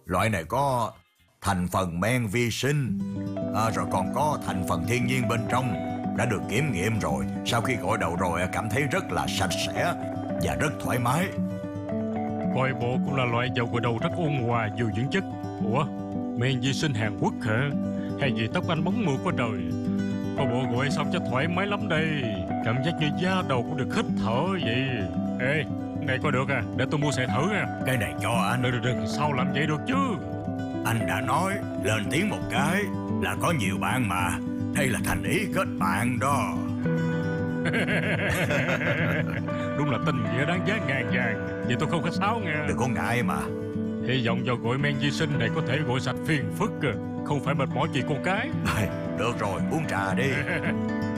Loại này có thành phần men vi sinh, rồi còn có thành phần thiên nhiên bên trong, đã được kiểm nghiệm rồi. Sau khi gội đầu rồi cảm thấy rất là sạch sẽ và rất thoải mái. Coi bộ cũng là loại dầu gội đầu rất ôn hòa, nhiều dưỡng chất. Ủa, men vi sinh Hàn Quốc hả? Hay vì tóc anh bóng mượt quá trời. Coi bộ gội xong cho thoải mái lắm đây. Cảm giác như da đầu cũng được hít thở vậy. Ê, này coi được à, để tôi mua xài thử nha. Cái này cho anh. Đừng, sao làm vậy được chứ? Anh đã nói lên tiếng một cái là có nhiều bạn mà. Đây là thành ý kết bạn đó. Đúng là tình nghĩa đáng giá ngàn vàng. Vậy tôi không có sáo nha. Đừng có ngại mà. Hy vọng dầu gội men vi sinh này có thể gội sạch phiền phức, không phải mệt mỏi vì con cái. Được rồi, uống trà đi.